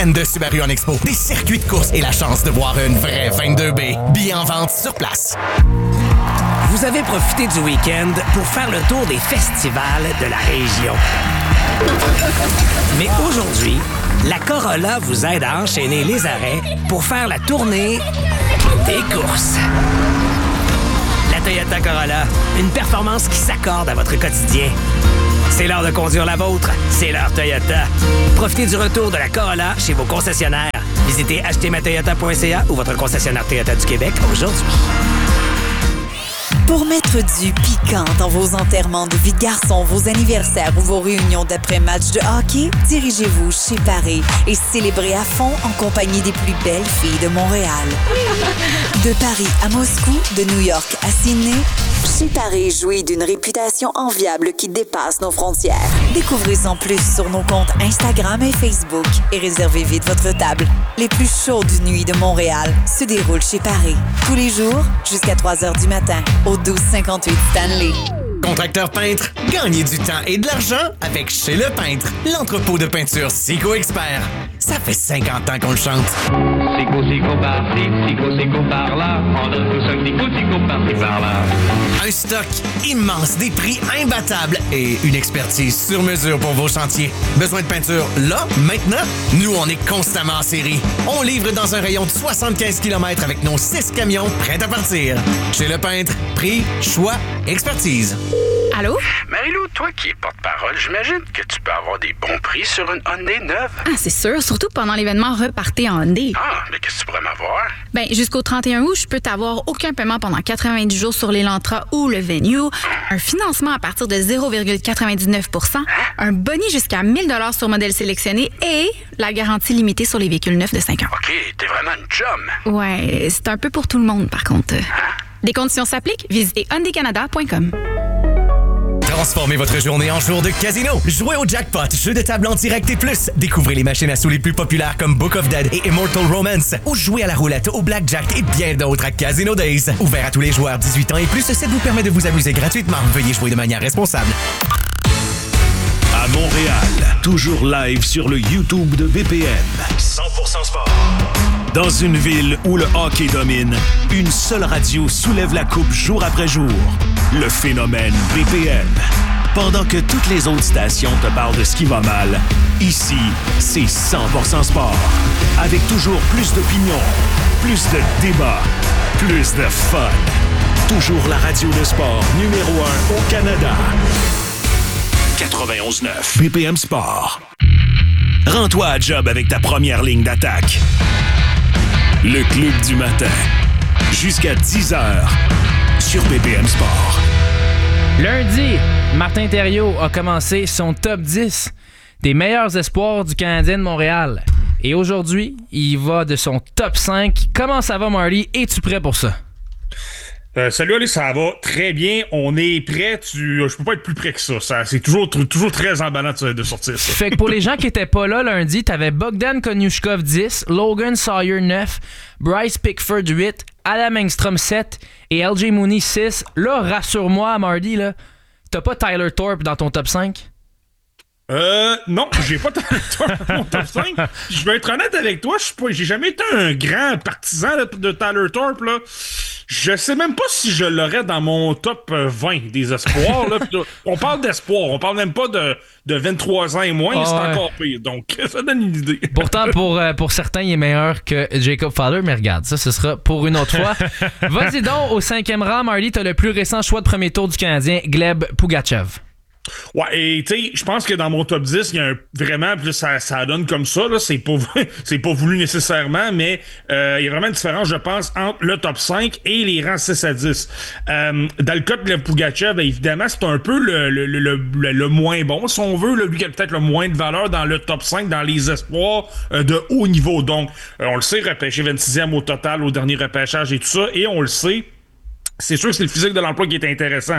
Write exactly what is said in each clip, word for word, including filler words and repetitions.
de Subaru en Expo, des circuits de course et la chance de voir une vraie vingt-deux B. Billets en vente sur place. Vous avez profité du week-end pour faire le tour des festivals de la région. Mais aujourd'hui, la Corolla vous aide à enchaîner les arrêts pour faire la tournée des courses. La Toyota Corolla, une performance qui s'accorde à votre quotidien. C'est l'heure de conduire la vôtre, c'est l'heure Toyota. Profitez du retour de la Corolla chez vos concessionnaires. Visitez acheter ma toyota point c a ou votre concessionnaire Toyota du Québec aujourd'hui. Pour mettre du piquant dans vos enterrements de vie de garçon, vos anniversaires ou vos réunions d'après-match de hockey, dirigez-vous chez Paris et célébrez à fond en compagnie des plus belles filles de Montréal. De Paris à Moscou, de New York à Sydney, chez Paris jouit d'une réputation enviable qui dépasse nos frontières. Découvrez-en plus sur nos comptes Instagram et Facebook et réservez vite votre table. Les plus chaudes nuits de Montréal se déroulent chez Paris. Tous les jours, jusqu'à trois heures du matin, au douze cinquante-huit Stanley. Contracteur peintre, gagnez du temps et de l'argent avec Chez Le Peintre, l'entrepôt de peinture Sico Expert. Ça fait cinquante ans qu'on le chante. Sico, Sico par-ci, Sico, Sico par-là. On donne tout ça, Sico, Sico par-ci, par-là. Un stock immense, des prix imbattables et une expertise sur mesure pour vos chantiers. Besoin de peinture là, maintenant? Nous, on est constamment en série. On livre dans un rayon de soixante-quinze kilomètres avec nos six camions prêts à partir. Chez Le Peintre, prix, choix, expertise. Allô? Marie-Lou, toi qui es porte-parole, j'imagine que tu peux avoir des bons prix sur une Hyundai neuve. Ah, c'est sûr, surtout pendant l'événement Repartez en Hyundai. Ah, mais qu'est-ce que tu pourrais m'avoir? Ben, jusqu'au trente et un août, je peux t'avoir aucun paiement pendant quatre-vingt-dix jours sur l'Elantra ou le Venue, un financement à partir de zéro virgule quatre-vingt-dix-neuf pour cent, un boni jusqu'à mille dollars sur modèle sélectionné et la garantie limitée sur les véhicules neufs de cinq ans. OK, t'es vraiment une chum. Ouais, c'est un peu pour tout le monde, par contre. Hein? Des conditions s'appliquent, visitez hyundai canada point com. Transformez votre journée en jour de casino. Jouez au jackpot, jeu de table en direct et plus. Découvrez les machines à sous les plus populaires comme Book of Dead et Immortal Romance. Ou jouez à la roulette, au blackjack et bien d'autres à Casino Days. Ouvert à tous les joueurs dix-huit ans et plus, ça vous permet de vous amuser gratuitement. Veuillez jouer de manière responsable. À Montréal, toujours live sur le YouTube de V P N. cent pour cent sport. Dans une ville où le hockey domine, une seule radio soulève la coupe jour après jour. Le phénomène V P N. Pendant que toutes les autres stations te parlent de ce qui va mal, ici, c'est cent pour cent sport. Avec toujours plus d'opinions, plus de débats, plus de fun. Toujours la radio de sport numéro un au Canada. quatre-vingt-onze neuf B P M Sport. Rends-toi à job avec ta première ligne d'attaque. Le Club du matin. Jusqu'à dix heures sur B P M Sport. Lundi, Martin Thériault a commencé son top dix des meilleurs espoirs du Canadien de Montréal. Et aujourd'hui, il va de son top cinq. Comment ça va, Marty? Es-tu prêt pour ça? Euh, salut, allez, ça va très bien. On est prêt. Tu, je peux pas être plus prêt que ça. ça c'est toujours, toujours très emballant de, de sortir ça. Fait que pour les gens qui étaient pas là lundi, t'avais Bogdan Konyushkov dix, Logan Sawyer neuf, Bryce Pickford huit, Adam Engstrom sept et L J Mooney six. Là, rassure-moi, Marty, là, t'as pas Tyler Thorpe dans ton top cinq? Euh, non, j'ai pas Tyler Thorpe dans mon top cinq. Je vais être honnête avec toi, je suis pas, j'ai jamais été un grand partisan de, de Tyler Thorpe, là. Je sais même pas si je l'aurais dans mon top vingt des espoirs, là. On parle d'espoir, on parle même pas de, de vingt-trois ans et moins, oh, c'est ouais. encore pire. Donc, ça donne une idée. Pourtant, pour, euh, pour certains, il est meilleur que Jacob Fowler, mais regarde, ça, ce sera pour une autre fois. Vas-y donc, au cinquième rang, Marty, t'as le plus récent choix de premier tour du Canadien, Gleb Pugachev. Ouais, et tu sais, je pense que dans mon top dix, il y a un, vraiment, plus ça, ça donne comme ça, là, c'est pas, c'est pas voulu nécessairement, mais euh, il y a vraiment une différence, je pense, entre le top cinq et les rangs six à dix. Euh, dans le cas de Pugachev, évidemment, c'est un peu le, le, le, le, le moins bon, si on veut, là, lui qui a peut-être le moins de valeur dans le top cinq, dans les espoirs euh, de haut niveau. Donc, euh, on le sait, repêché vingt-sixième au total au dernier repêchage et tout ça, et on le sait, c'est sûr que c'est le physique de l'emploi qui est intéressant.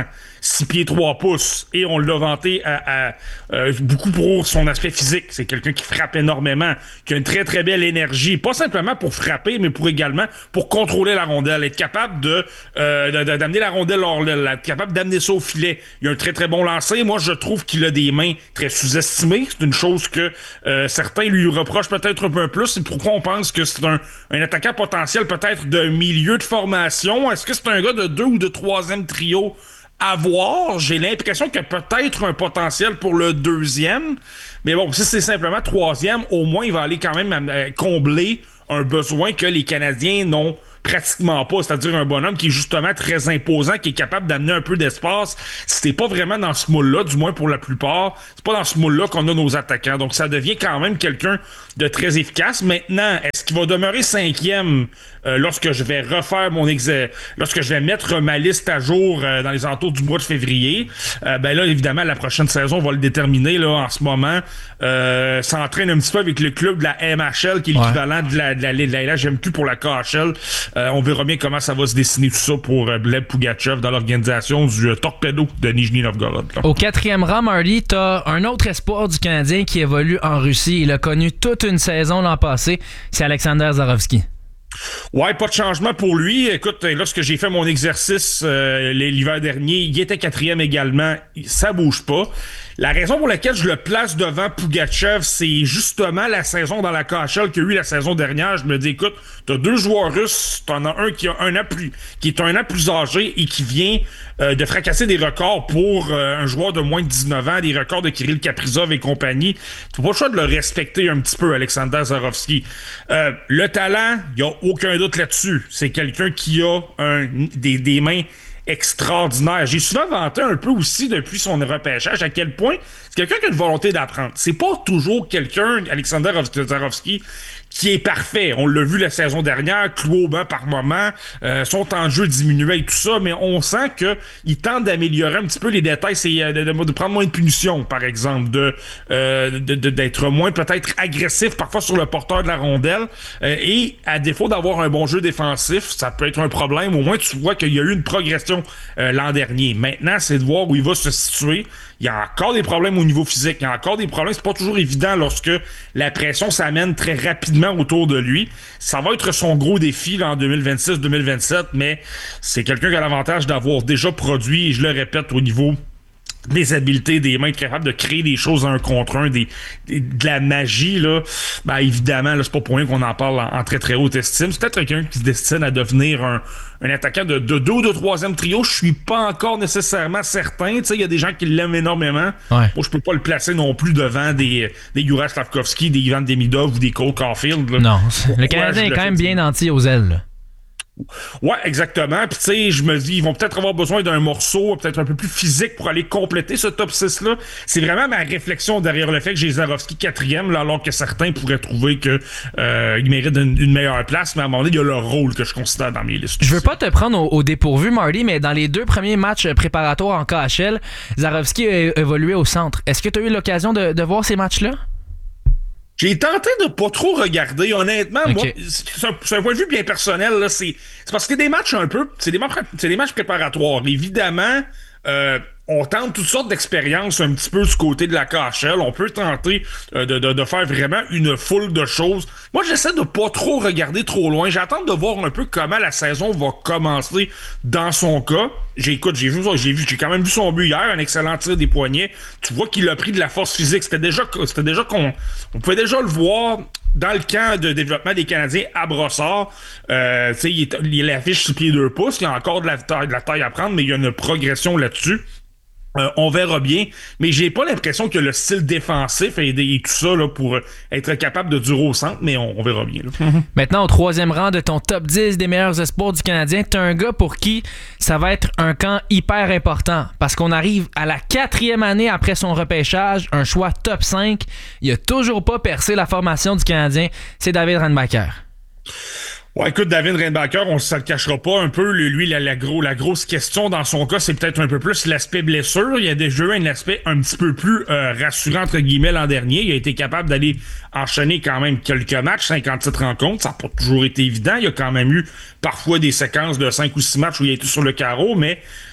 six pieds trois pouces et on l'a vanté à, à, euh, beaucoup pour son aspect physique. C'est quelqu'un qui frappe énormément, qui a une très très belle énergie, pas simplement pour frapper, mais pour également pour contrôler la rondelle, être capable de, euh, de, de d'amener la rondelle hors l'aile, être capable d'amener ça au filet. Il a un très très bon lancer. Moi, je trouve qu'il a des mains très sous-estimées. C'est une chose que euh, certains lui reprochent peut-être un peu plus. C'est pourquoi on pense que c'est un, un attaquant potentiel peut-être de milieu de formation. Est-ce que c'est un gars de deux ou de troisième trio à voir? J'ai l'impression qu'il y a peut-être un potentiel pour le deuxième. Mais bon, si c'est simplement troisième, au moins il va aller quand même euh, combler un besoin que les Canadiens n'ont pratiquement pas, c'est-à-dire un bonhomme qui est justement très imposant, qui est capable d'amener un peu d'espace. C'était pas vraiment dans ce moule-là, du moins pour la plupart, c'est pas dans ce moule-là qu'on a nos attaquants. Donc ça devient quand même quelqu'un de très efficace. Maintenant, est-ce qu'il va demeurer cinquième euh, lorsque je vais refaire mon exé... lorsque je vais mettre ma liste à jour euh, dans les alentours du mois de février? Euh, ben là, évidemment, la prochaine saison, on va le déterminer. Là, en ce moment, euh, s'entraîne un petit peu avec le club de la M H L, qui est l'équivalent ouais. de la de la, de la L H M Q pour la K H L. Euh, on verra bien comment ça va se dessiner tout ça pour euh, Gleb Pugachev dans l'organisation du euh, Torpedo de Nijni Novgorod. Là. Au quatrième rang, Marty, t'as un autre espoir du Canadien qui évolue en Russie. Il a connu toute une saison l'an passé. C'est Alexander Zarovski. Ouais, pas de changement pour lui. Écoute, lorsque j'ai fait mon exercice euh, l'hiver dernier, il était quatrième également. Ça bouge pas. La raison pour laquelle je le place devant Pugachev, c'est justement la saison dans la K H L qu'il y a eu la saison dernière. Je me dis, écoute, t'as deux joueurs russes, t'en as un qui a un an plus, qui est un an plus âgé et qui vient euh, de fracasser des records pour euh, un joueur de moins de dix-neuf ans, des records de Kirill Kaprizov et compagnie. T'as pas le choix de le respecter un petit peu, Alexander Zarovski. Euh, le talent, y a aucun doute là-dessus. C'est quelqu'un qui a un, des, des mains extraordinaire. J'ai souvent vanté un peu aussi depuis son repêchage à quel point c'est quelqu'un qui a une volonté d'apprendre. C'est pas toujours quelqu'un, Alexander Zarovski, qui est parfait. On l'a vu la saison dernière, cloué au banc par moment, euh, son temps de jeu diminuait et tout ça, mais on sent que il tente d'améliorer un petit peu les détails, c'est de, de, de prendre moins de punitions, par exemple, de, euh, de, de d'être moins peut-être agressif parfois sur le porteur de la rondelle, euh, et à défaut d'avoir un bon jeu défensif, ça peut être un problème. Au moins tu vois qu'il y a eu une progression euh, l'an dernier. Maintenant, c'est de voir où il va se situer. Il y a encore des problèmes au niveau physique, il y a encore des problèmes, c'est pas toujours évident lorsque la pression s'amène très rapidement autour de lui. Ça va être son gros défi là, en deux mille vingt-six deux mille vingt-sept, mais c'est quelqu'un qui a l'avantage d'avoir déjà produit, et je le répète, au niveau des habiletés, des mains, capables de créer des choses un contre un, des, des, de la magie, là, ben évidemment, là, c'est pas pour rien qu'on en parle en, en très très haute estime. C'est peut-être quelqu'un qui se destine à devenir un, un attaquant de, de deux ou de troisième trio. Je suis pas encore nécessairement certain. Tu sais, il y a des gens qui l'aiment énormément. Ouais. Moi, je peux pas le placer non plus devant des, des Juraj Slavkovski, des Ivan Demidov ou des Cole Caulfield. Là. Non, le Canadien est quand même bien nanti aux ailes, là. Ouais, exactement. Puis tu sais, je me dis, ils vont peut-être avoir besoin d'un morceau peut-être un peu plus physique pour aller compléter ce top six-là. C'est vraiment ma réflexion derrière le fait que j'ai Zarovski quatrième, là, alors que certains pourraient trouver que euh, il mérite une, une meilleure place, mais à un moment donné, il y a leur rôle que je considère dans mes listes. Je veux pas te prendre au, au dépourvu, Marty, mais dans les deux premiers matchs préparatoires en K H L, Zarovski a évolué au centre. Est-ce que tu as eu l'occasion de, de voir ces matchs-là? J'ai tenté de pas trop regarder, honnêtement. Okay. Moi, c'est un, c'est un point de vue bien personnel. Là, c'est, c'est parce que des matchs un peu, c'est des matchs, c'est des matchs préparatoires. Évidemment, euh, on tente toutes sortes d'expériences un petit peu du côté de la K H L. On peut tenter euh, de, de, de faire vraiment une foule de choses. Moi, j'essaie de pas trop regarder trop loin. J'attends de voir un peu comment la saison va commencer dans son cas. J'ai, écoute, j'ai vu, j'ai vu, j'ai quand même vu son but hier, un excellent tir des poignets. Tu vois qu'il a pris de la force physique. C'était déjà, c'était déjà qu'on, on pouvait déjà le voir dans le camp de développement des Canadiens à Brossard. Euh, tu sais, il, il affiche sous pied deux pouces. Il y a encore de la taille, de la taille à prendre, mais il y a une progression là-dessus. Euh, on verra bien, mais j'ai pas l'impression que le style défensif et, et tout ça là, pour être capable de durer au centre, mais on, on verra bien. Là. Mm-hmm. Maintenant, au troisième rang de ton top dix des meilleurs espoirs du Canadien, t'as un gars pour qui ça va être un camp hyper important, parce qu'on arrive à la quatrième année après son repêchage, un choix top cinq, il a toujours pas percé la formation du Canadien, c'est David Reinbacher. Ouais, écoute, David Reinbacher, on ne le cachera pas un peu. Lui, la, la, gros, la grosse question dans son cas, c'est peut-être un peu plus l'aspect blessure. Il a déjà eu un aspect un petit peu plus euh, rassurant, entre guillemets, l'an dernier. Il a été capable d'aller enchaîner quand même quelques matchs, cinquante-sept rencontres. Ça n'a pas toujours été évident. Il y a quand même eu parfois des séquences de cinq ou six matchs où il a été sur le carreau, mais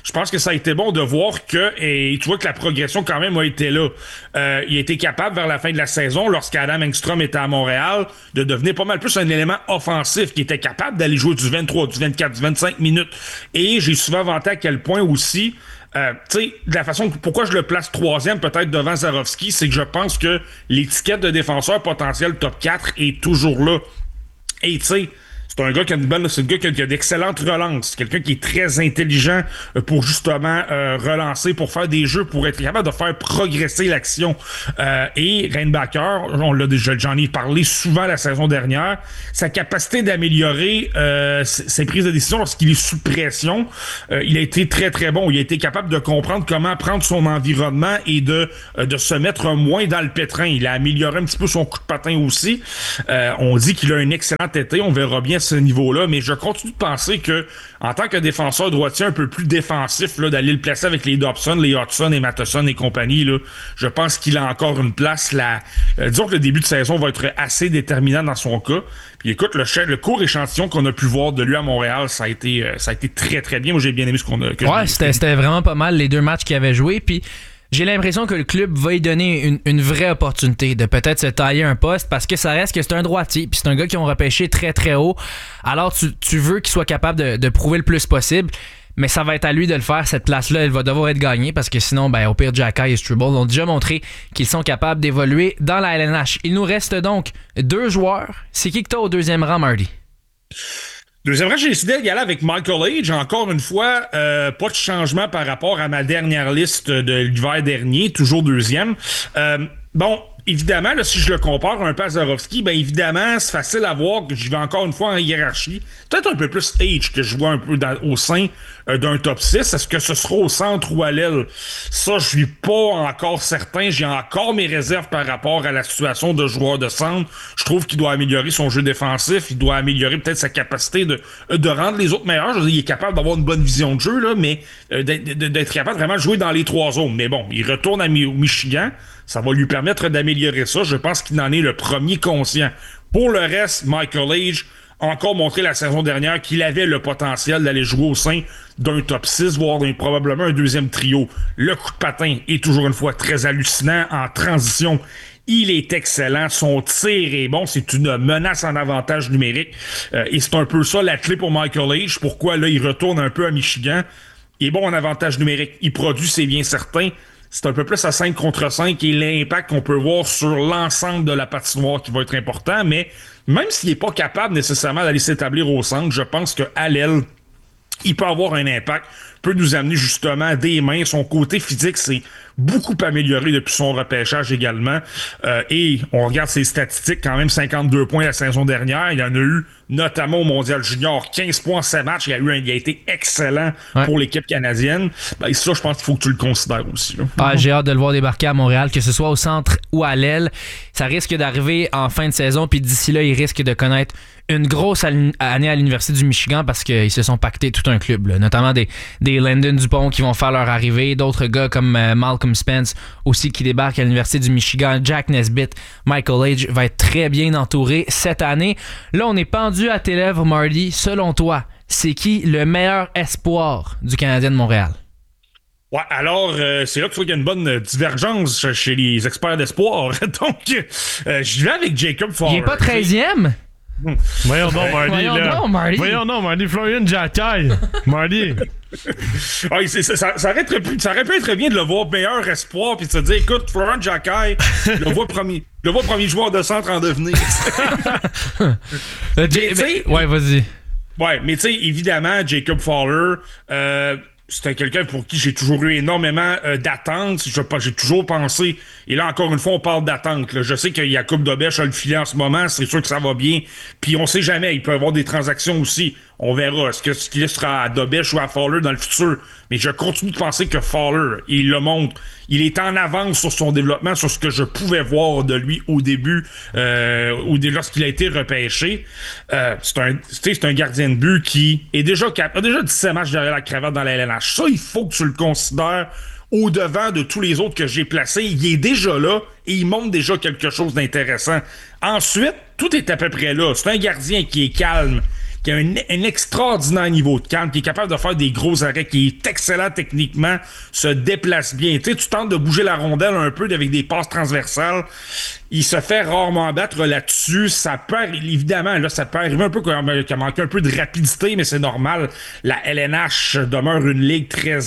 je pense que ça a été bon de voir que, et tu vois que la progression quand même a été là. Euh, il a été capable vers la fin de la saison, lorsqu'Adam Engstrom était à Montréal, de devenir pas mal plus un élément offensif, qui était capable d'aller jouer du vingt-trois, du vingt-quatre, du vingt-cinq minutes. Et j'ai souvent vanté à quel point aussi, euh, tu sais, de la façon, pourquoi je le place troisième peut-être devant Zarovski, c'est que je pense que l'étiquette de défenseur potentiel top quatre est toujours là. Et tu sais, c'est un gars qui a une bonne, c'est un gars qui a, qui a d'excellentes relances. C'est quelqu'un qui est très intelligent pour justement euh, relancer, pour faire des jeux, pour être capable de faire progresser l'action. Euh, et Reinbacher, on l'a déjà, j'en ai parlé souvent la saison dernière, sa capacité d'améliorer euh, ses prises de décision lorsqu'il est sous pression, euh, il a été très très bon. Il a été capable de comprendre comment prendre son environnement et de euh, de se mettre moins dans le pétrin. Il a amélioré un petit peu son coup de patin aussi. Euh, on dit qu'il a un excellent été. On verra bien ce niveau-là, mais je continue de penser que en tant que défenseur droitier un peu plus défensif, là, d'aller le placer avec les Dobson, les Hudson et Matheson et compagnie, là, je pense qu'il a encore une place. Là, euh, disons que le début de saison va être assez déterminant dans son cas. Puis écoute, le, le court échantillon qu'on a pu voir de lui à Montréal, ça a été, euh, ça a été très très bien. Moi, j'ai bien aimé ce qu'on a. Ouais, c'était, c'était vraiment pas mal les deux matchs qu'il avait joué. Puis j'ai l'impression que le club va lui donner une, une vraie opportunité de peut-être se tailler un poste parce que ça reste que c'est un droitier puis c'est un gars qui ont repêché très très haut. Alors tu, tu veux qu'il soit capable de, de prouver le plus possible, mais ça va être à lui de le faire. Cette place-là, elle va devoir être gagnée parce que sinon, ben, au pire, Xhekaj et Struble ont déjà montré qu'ils sont capables d'évoluer dans la L N H. Il nous reste donc deux joueurs. C'est qui que t'as au deuxième rang, Marty? Deuxième rang, j'ai décidé d'y aller avec Michael Age. Encore une fois, euh, pas de changement par rapport à ma dernière liste de l'hiver dernier, toujours deuxième. Euh, bon, évidemment, là, si je le compare un peu à Zarovski, ben évidemment, c'est facile à voir que je vais encore une fois en hiérarchie. Peut-être un peu plus Age que je vois un peu dans, au sein euh, d'un top six. Est-ce que ce sera au centre ou à l'aile? Ça, je suis pas encore certain. J'ai encore mes réserves par rapport à la situation de joueur de centre. Je trouve qu'il doit améliorer son jeu défensif. Il doit améliorer peut-être sa capacité de, de rendre les autres meilleurs. Je veux dire, il est capable d'avoir une bonne vision de jeu, là, mais euh, d'être capable de vraiment jouer dans les trois zones. Mais bon, il retourne à Mi- au Michigan. Ça va lui permettre d'améliorer ça. Je pense qu'il en est le premier conscient. Pour le reste, Michael Age a encore montré la saison dernière qu'il avait le potentiel d'aller jouer au sein d'un top six, voire d'un, probablement un deuxième trio. Le coup de patin est toujours une fois très hallucinant. En transition, il est excellent. Son tir est bon. C'est une menace en avantage numérique. Euh, et c'est un peu ça la clé pour Michael Age. Pourquoi là, il retourne un peu à Michigan. Il est bon en avantage numérique. Il produit, c'est bien certain. C'est un peu plus à cinq contre cinq et l'impact qu'on peut voir sur l'ensemble de la patinoire qui va être important, mais même s'il n'est pas capable nécessairement d'aller s'établir au centre, je pense qu'à l'aile, il peut avoir un impact, peut nous amener justement des mains. Son côté physique s'est beaucoup amélioré depuis son repêchage également. Euh, et on regarde ses statistiques, quand même cinquante-deux points la saison dernière. Il y en a eu notamment au Mondial Junior, quinze points en sept matchs. Il a, eu un, il a été excellent ouais. pour l'équipe canadienne. Ben, ça, je pense qu'il faut que tu le considères aussi. Là. Ah, j'ai hâte de le voir débarquer à Montréal, que ce soit au centre ou à l'aile. Ça risque d'arriver en fin de saison, puis d'ici là, il risque de connaître une grosse année à l'Université du Michigan parce qu'ils se sont pactés tout un club, là. Notamment des, des Landon Dupont qui vont faire leur arrivée, d'autres gars comme euh, Malcolm Spence aussi qui débarquent à l'Université du Michigan, Jack Nesbitt, Michael Age va être très bien entouré cette année. Là, on est pendu à tes lèvres, Marty. Selon toi, c'est qui le meilleur espoir du Canadien de Montréal? Ouais, alors, euh, c'est là que tu vois qu'il y a une bonne divergence chez les experts d'espoir. Donc, euh, je vais avec Jacob Fowler. Il est pas treizième? Hum. Voyons donc, Marty. Voyons là. donc, Marty. Voyons donc, Marty. Florian Xhekaj. Marty. Ouais, c'est, ça, ça, ça, aurait très, ça aurait pu être bien de le voir meilleur espoir puis de se dire, écoute, Florian Xhekaj, le vois premier, le vois premier joueur de centre en devenir. mais, mais, ouais, vas-y. Ouais, mais tu sais, évidemment, Jacob Fowler, euh, c'était quelqu'un pour qui j'ai toujours eu énormément euh, d'attentes. Je, j'ai toujours pensé, et là encore une fois, on parle d'attente. Là. Je sais que Jakub Dobeš a le filet en ce moment, c'est sûr que ça va bien. Puis on sait jamais, il peut y avoir des transactions aussi. On verra. Est-ce que ce qu'il sera à Dobeš ou à Fowler dans le futur? Mais je continue de penser que Fowler, il le montre. Il est en avance sur son développement, sur ce que je pouvais voir de lui au début, euh, ou lorsqu'il a été repêché. Euh, c'est un, c'est un gardien de but qui est déjà cap- a déjà dix-sept matchs derrière la cravate dans la L N H. Ça, il faut que tu le considères au-devant de tous les autres que j'ai placés. Il est déjà là et il montre déjà quelque chose d'intéressant. Ensuite, tout est à peu près là. C'est un gardien qui est calme, qui a un, un extraordinaire niveau de calme, qui est capable de faire des gros arrêts, qui est excellent techniquement, se déplace bien. Tu sais, tu tentes de bouger la rondelle un peu avec des passes transversales. Il se fait rarement battre là-dessus. Ça peut, évidemment, là, ça peut arriver un peu qu'il a manqué un peu de rapidité, mais c'est normal. La L N H demeure une ligue très,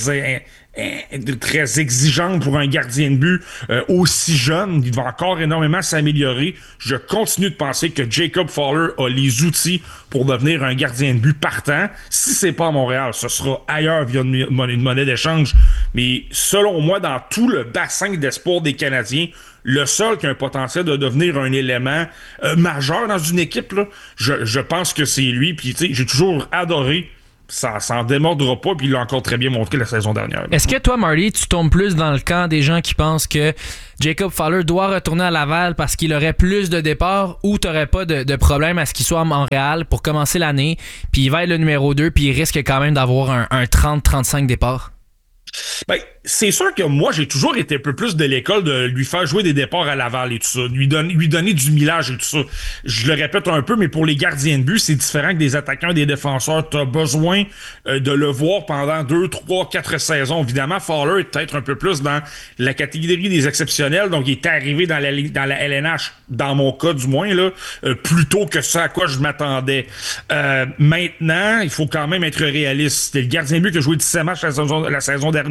très exigeante pour un gardien de but euh, aussi jeune. Il va encore énormément s'améliorer. Je continue de penser que Jacob Fowler a les outils pour devenir un gardien de but partant. Si c'est pas à Montréal, ce sera ailleurs via une monnaie, une monnaie d'échange. Mais selon moi, dans tout le bassin d'espoir des Canadiens, le seul qui a un potentiel de devenir un élément euh, majeur dans une équipe, là, je, je pense que c'est lui. Puis, tu sais, j'ai toujours adoré. Ça s'en démordra pas, puis il l'a encore très bien montré la saison dernière. Est-ce que toi, Marty, tu tombes plus dans le camp des gens qui pensent que Jacob Fowler doit retourner à Laval parce qu'il aurait plus de départs, ou t'aurais pas de, de problème à ce qu'il soit à Montréal pour commencer l'année, puis il va être le numéro deux, puis il risque quand même d'avoir un, un trente à trente-cinq départs? Ben, c'est sûr que moi, j'ai toujours été un peu plus de l'école de lui faire jouer des départs à Laval et tout ça, lui, don- lui donner du millage et tout ça. Je le répète un peu, mais pour les gardiens de but, c'est différent que des attaquants et des défenseurs. T'as besoin euh, de le voir pendant deux, trois, quatre saisons. Évidemment, Fowler est peut-être un peu plus dans la catégorie des exceptionnels, donc il est arrivé dans la, dans la L N H, dans mon cas du moins, là, euh, plus tôt que ça à quoi je m'attendais. Euh, maintenant, il faut quand même être réaliste. C'était le gardien de but qui a joué dix-sept matchs la saison, la saison dernière.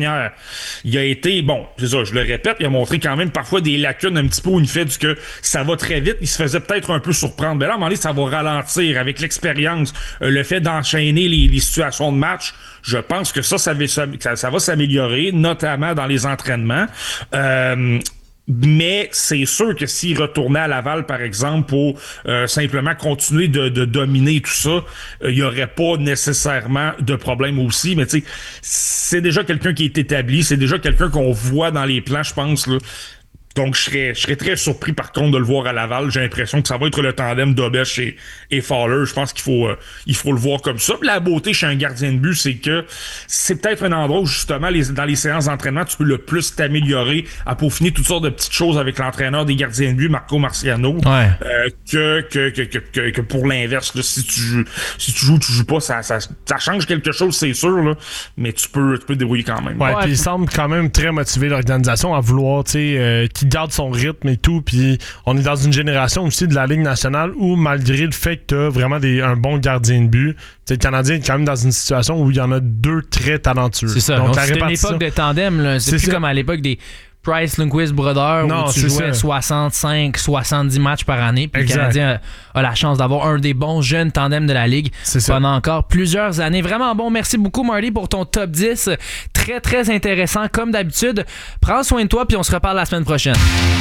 Il a été, bon, c'est ça, je le répète, il a montré quand même parfois des lacunes un petit peu où il fait du que ça va très vite. Il se faisait peut-être un peu surprendre. Mais là, à un moment donné, ça va ralentir avec l'expérience, euh, le fait d'enchaîner les, les situations de match. Je pense que ça, ça va, ça, ça va s'améliorer, notamment dans les entraînements. Euh, Mais c'est sûr que s'il retournait à Laval, par exemple, pour euh, simplement continuer de, de dominer tout ça, il euh, n'y aurait pas nécessairement de problème aussi. Mais tu sais, c'est déjà quelqu'un qui est établi, c'est déjà quelqu'un qu'on voit dans les plans, je pense, là. Donc, je serais, je serais très surpris, par contre, de le voir à Laval. J'ai l'impression que ça va être le tandem d'Obèche et, et Fowler. Je pense qu'il faut, euh, il faut le voir comme ça. Puis la beauté chez un gardien de but, c'est que c'est peut-être un endroit où, justement, les, dans les séances d'entraînement, tu peux le plus t'améliorer à peaufiner toutes sortes de petites choses avec l'entraîneur des gardiens de but, Marco Marciano, ouais. euh, que, que, que, que, que pour l'inverse. Là, si tu joues, si tu joues, tu joues pas, ça, ça, ça change quelque chose, c'est sûr, là, mais tu peux, tu peux te débrouiller quand même. Ouais, ouais, puis il semble quand même très motivé, l'organisation, à vouloir, tu sais, euh, qui garde son rythme et tout, puis on est dans une génération aussi de la Ligue nationale où, malgré le fait que tu as vraiment des, un bon gardien de but, le Canadien est quand même dans une situation où il y en a deux très talentueux. C'est ça. Donc, donc c'est une époque de tandem, là. C'est, c'est plus ça. Comme à l'époque des Price, Lundqvist, Brodeur, non, où tu jouais ça. soixante-cinq soixante-dix matchs par année, puis le Canadien a, a la chance d'avoir un des bons jeunes tandems de la Ligue c'est pendant ça. Encore plusieurs années. Vraiment bon. Merci beaucoup, Marty, pour ton top dix. Très, très intéressant, comme d'habitude. Prends soin de toi, puis on se reparle la semaine prochaine.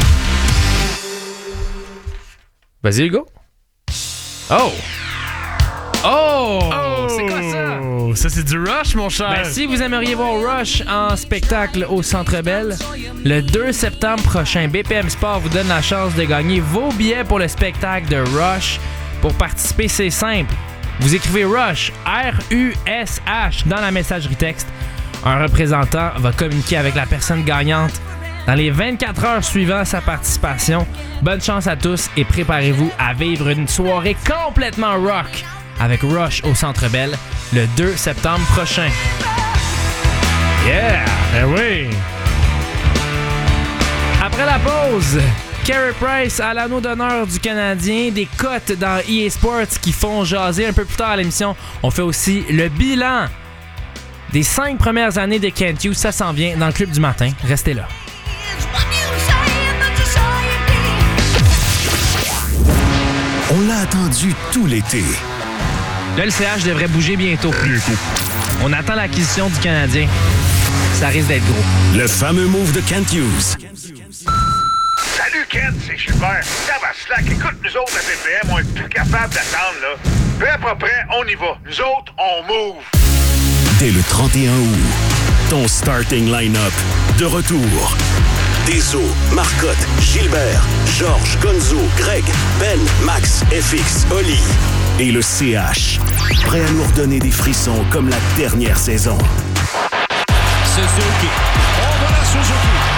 Vas-y, Hugo. Oh! Oh! oh! C'est quoi ça? Ça, c'est du Rush, mon cher. Ben, si vous aimeriez voir Rush en spectacle au Centre Bell, le deux septembre prochain, B P M Sport vous donne la chance de gagner vos billets pour le spectacle de Rush. Pour participer, c'est simple. Vous écrivez Rush, R U S H, dans la messagerie texte. Un représentant va communiquer avec la personne gagnante dans les vingt-quatre heures suivant sa participation. Bonne chance à tous et préparez-vous à vivre une soirée complètement rock avec Rush au Centre Bell le deux septembre prochain. Yeah! Eh oui! Après la pause, Carey Price à l'anneau d'honneur du Canadien, des cotes dans E A Sports qui font jaser. Un peu plus tard à l'émission, on fait aussi le bilan des cinq premières années de Kent Hughes. Ça s'en vient dans le Club du matin. Restez là. On l'a attendu tout l'été. Là, le C H devrait bouger bientôt. Bientôt. On attend l'acquisition du Canadien. Ça risque d'être gros. Le fameux move de Kent Hughes. Salut, Kent, c'est Gilbert. Tabaslac, écoute, nous autres, à B P M, on est plus capable d'attendre, là. Peu à peu près, on y va. Nous autres, on move. Dès le trente et un août, ton starting line-up de retour. Deso, Marcotte, Gilbert, Georges, Gonzo, Greg, Ben, Max, F X, Oli et le C H. Prêt à nous redonner des frissons comme la dernière saison. Suzuki. Oh, voilà Suzuki.